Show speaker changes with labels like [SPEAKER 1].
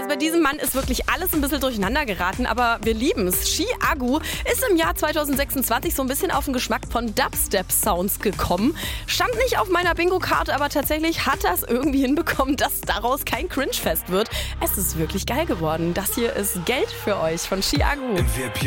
[SPEAKER 1] bei diesem Mann ist wirklich alles ein bisschen durcheinander geraten, aber wir lieben es. Chiagu ist im Jahr 2026 so ein bisschen auf den Geschmack von Dubstep-Sounds gekommen. Stand nicht auf meiner Bingo-Karte, aber tatsächlich hat er es irgendwie hinbekommen, dass daraus kein Cringe-Fest wird. Es ist wirklich geil geworden. Das hier ist Geld für euch von Chiagu.
[SPEAKER 2] VIP